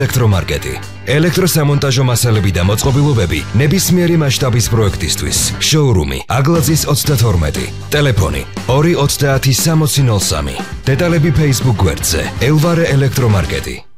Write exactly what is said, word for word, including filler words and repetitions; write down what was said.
ელექტრომარკეტი. ელექტროსამონტაჟო მასალები და მოწყობილობები ნებისმიერი მასშტაბის პროექტისთვის. შოურუმი აგლაძის ოცდათორმეტი. ტელეფონი ორი ოცდაათი სამოცი ნოლ სამი. დეტალები Facebook გვერდზე ელვარე ელექტრომარკეტი.